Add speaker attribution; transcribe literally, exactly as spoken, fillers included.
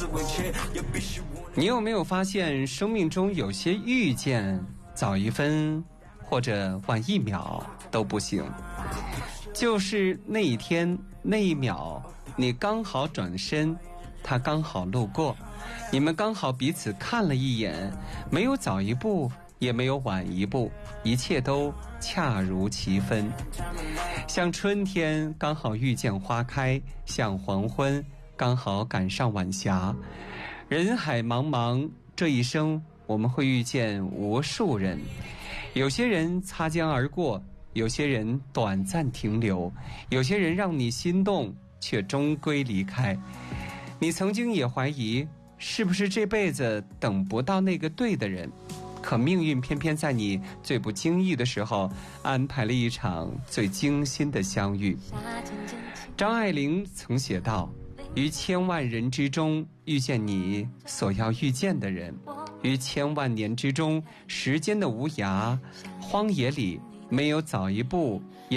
Speaker 1: 你有没有发现，生命中有些遇见早一分或者晚一秒都不行，就是那一天那一秒，你刚好转身，他刚好路过，你们刚好彼此看了一眼，没有早一步也没有晚一步，一切都恰如其分。像春天刚好遇见花开，像黄昏刚好赶上晚霞。人海茫茫，这一生我们会遇见无数人，有些人擦肩而过，有些人短暂停留，有些人让你心动却终归离开。你曾经也怀疑是不是这辈子等不到那个对的人，可命运偏偏在你最不经意的时候安排了一场最精心的相遇。张爱玲曾写道，于千万人之中遇见你所要遇见的人，于千万年之中，时间的无涯荒野里没有早一步也